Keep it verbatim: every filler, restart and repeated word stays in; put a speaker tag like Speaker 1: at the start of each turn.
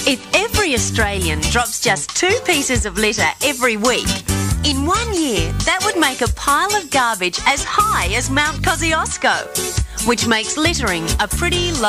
Speaker 1: If every Australian drops just two pieces of litter every week, in one year that would make a pile of garbage as high as Mount Kosciuszko, which makes littering a pretty low